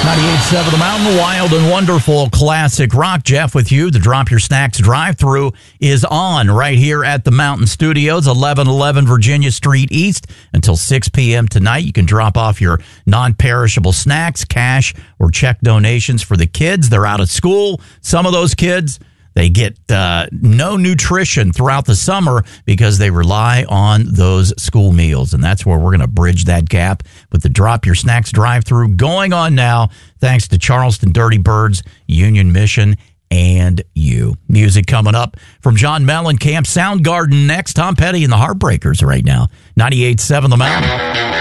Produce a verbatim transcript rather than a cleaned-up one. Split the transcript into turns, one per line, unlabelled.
ninety-eight point seven The Mountain, wild and wonderful classic rock. Jeff with you. The Drop Your Snacks drive-thru is on right here at the Mountain Studios, eleven eleven Virginia Street East, until six p.m. tonight. You can drop off your non-perishable snacks, cash, or check donations for the kids. They're out of school. Some of those kids, they get uh, no nutrition throughout the summer because they rely on those school meals. And that's where we're going to bridge that gap with the Drop Your Snacks drive-thru going on now, thanks to Charleston Dirty Birds, Union Mission, and you. Music coming up from John Mellencamp, Soundgarden next. Tom Petty and the Heartbreakers right now. ninety-eight point seven The Mountain.